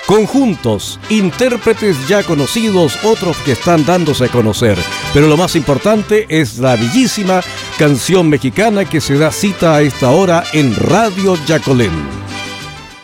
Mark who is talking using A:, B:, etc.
A: Conjuntos, intérpretes ya conocidos, otros que están dándose a conocer. Pero lo más importante es la bellísima canción mexicana que se da cita a esta hora en Radio Yacolén.